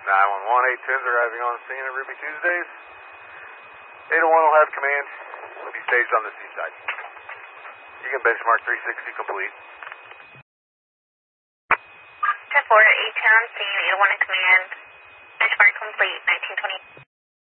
911, 810's arriving on scene at Ruby Tuesdays. 801 will have command. Will be staged on the seaside. You can benchmark 360 complete. 10-4, 810 on scene, 801 in command. Benchmark complete, 1920.